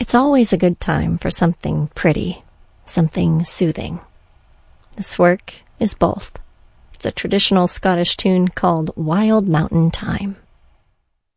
it's always a good time for something pretty, something soothing. This work is both. It's a traditional Scottish tune called Wild Mountain Thyme.